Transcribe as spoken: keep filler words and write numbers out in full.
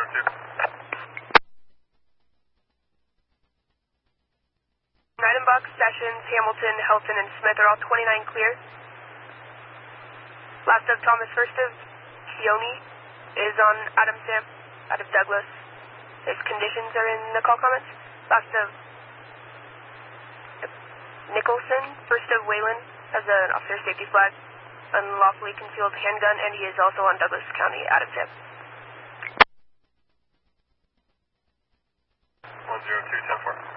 two. Nidenbach, Sessions, Hamilton, Helton, and Smith are all twenty-nine clear. Last of Thomas, first of Keone is on Adam Sam, out of Douglas. His conditions are in the call comments. Last of Nicholson, first of Wayland, has an officer safety flag, unlawfully concealed handgun, and he is also on Douglas County, out of Sam. one zero two, ten four.